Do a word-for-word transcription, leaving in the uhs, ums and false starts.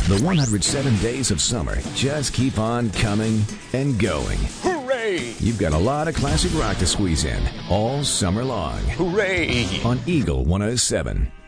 The one hundred seven days of summer just keep on coming and going. Hooray! You've got a lot of classic rock to squeeze in all summer long. Hooray! On Eagle one oh seven.